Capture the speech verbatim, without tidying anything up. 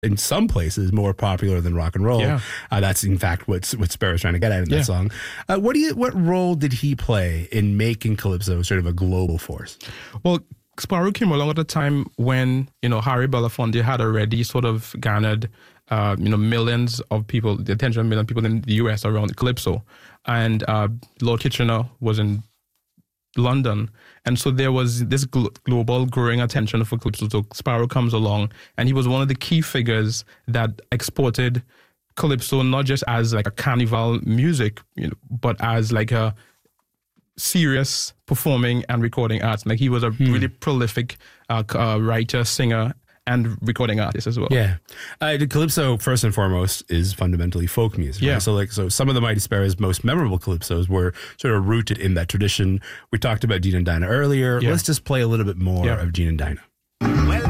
in some places more popular than rock and roll. Yeah. Uh, that's in fact what what Sparrow's trying to get at in that Yeah. song. Uh, what do you? What role did he play in making Calypso sort of a global force? Well, Sparrow came along at a time when, you know, Harry Belafonte had already sort of garnered, uh, you know, millions of people, the attention of millions of people in the U S around Calypso. And uh, Lord Kitchener was in London. And so there was this gl- global growing attention for Calypso. So Sparrow comes along, and he was one of the key figures that exported Calypso not just as like a carnival music, you know, but as like a serious performing and recording arts. Like he was a hmm. really prolific uh, uh, writer, singer, and recording artist as well. Yeah, uh, the Calypso first and foremost is fundamentally folk music. Yeah. Right? So like so some of the Mighty Sparrows' most memorable calypsos were sort of rooted in that tradition. We talked about Gene and Dinah earlier. Yeah. Let's just play a little bit more Yeah. of Gene and Dinah.